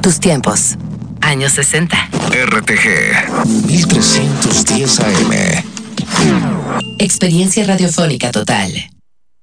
Tus tiempos. Años 60. RTG 1310 AM. Experiencia radiofónica total.